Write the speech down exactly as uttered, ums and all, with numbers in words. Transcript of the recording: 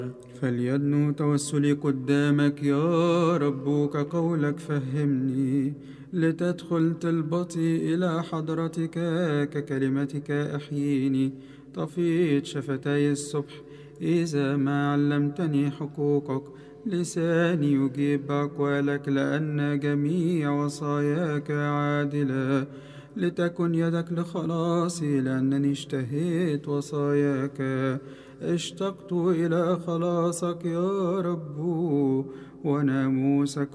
فليدنو توسلي قدامك يا رب كقولك فهمني، لتدخل طلبتي إلى حضرتك ككلمتك أحييني. طفيت شفتي الصبح إذا ما علمتني حقوقك، لساني يجيب بأقوالك لأن جميع وصاياك عادلة. لتكن يدك لخلاصي لأنني اشتهيت وصاياك، اشتقت إلى خلاصك يا رب وناموسك